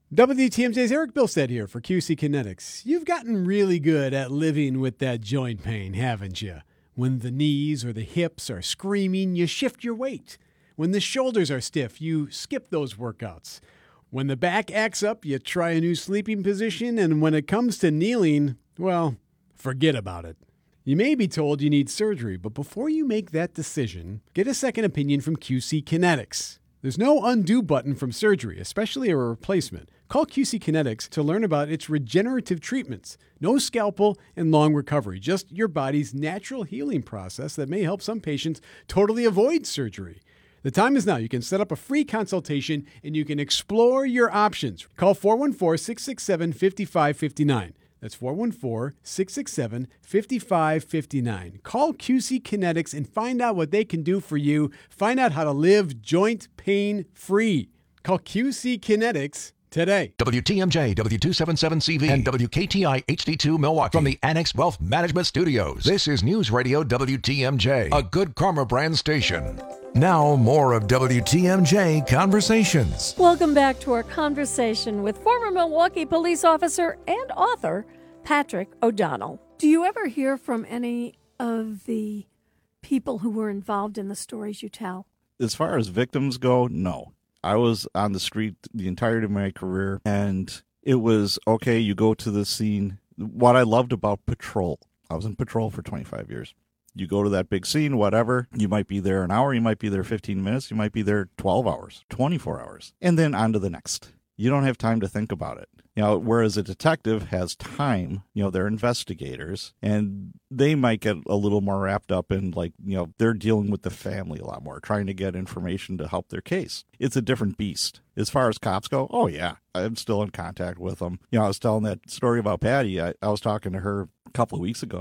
WTMJ's Eric Bilstead here for QC Kinetics. You've gotten really good at living with that joint pain, haven't you? When the knees or the hips are screaming, you shift your weight. When the shoulders are stiff, you skip those workouts. When the back acts up, you try a new sleeping position, and when it comes to kneeling, well, forget about it. You may be told you need surgery, but before you make that decision, get a second opinion from QC Kinetics. There's no undo button from surgery, especially a replacement. Call QC Kinetics to learn about its regenerative treatments. No scalpel and long recovery, just your body's natural healing process that may help some patients totally avoid surgery. The time is now. You can set up a free consultation and you can explore your options. Call 414-667-5559. That's 414-667-5559. Call QC Kinetics and find out what they can do for you. Find out how to live joint pain free. Call QC Kinetics today. WTMJ, W277CV, and WKTI HD2 Milwaukee from the Annex Wealth Management Studios. This is News Radio WTMJ, a Good Karma brand station. Now, more of WTMJ Conversations. Welcome back to our conversation with former Milwaukee police officer and author Patrick O'Donnell. Do you ever hear from any of the people who were involved in the stories you tell? As far as victims go, no. I was on the street the entirety of my career, and it was, okay, you go to the scene. What I loved about patrol, I was in patrol for 25 years. You go to that big scene, whatever, you might be there an hour, you might be there 15 minutes, you might be there 12 hours, 24 hours, and then on to the next. You don't have time to think about it. Whereas a detective has time, they're investigators, and they might get a little more wrapped up in, they're dealing with the family a lot more, trying to get information to help their case. It's a different beast. As far as cops go, oh yeah, I'm still in contact with them. I was telling that story about Patty. I was talking to her a couple of weeks ago.